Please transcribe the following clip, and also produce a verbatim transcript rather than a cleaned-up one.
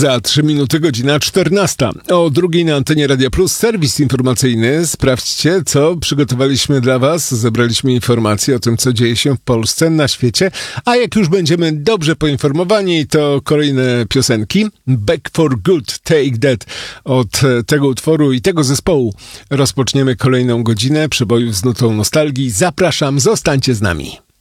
Za trzy minuty godzina czternasta. O drugiej na antenie Radia Plus serwis informacyjny. Sprawdźcie, co przygotowaliśmy dla Was. Zebraliśmy informacje o tym, co dzieje się w Polsce, na świecie. A jak już będziemy dobrze poinformowani, to kolejne piosenki. Back for Good, Take That. Od tego utworu i tego zespołu rozpoczniemy kolejną godzinę przebojów z nutą nostalgii. Zapraszam, zostańcie z nami.